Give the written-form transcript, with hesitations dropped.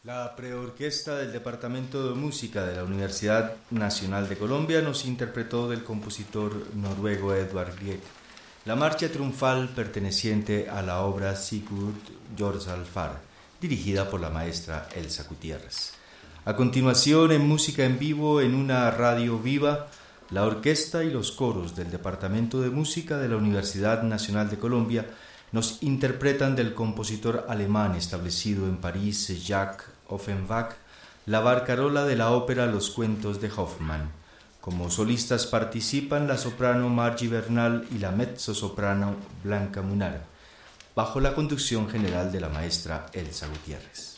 La preorquesta del Departamento de Música de la Universidad Nacional de Colombia nos interpretó del compositor noruego Edvard Grieg la marcha triunfal perteneciente a la obra Sigurd Jorsalfar, dirigida por la maestra Elsa Gutiérrez. A continuación, en música en vivo en una radio viva, la orquesta y los coros del Departamento de Música de la Universidad Nacional de Colombia nos interpretan del compositor alemán establecido en París, Jacques Offenbach, la barcarola de la ópera Los cuentos de Hoffmann. Como solistas participan la soprano Margie Bernal y la mezzosoprano Blanca Munar, bajo la conducción general de la maestra Elsa Gutiérrez.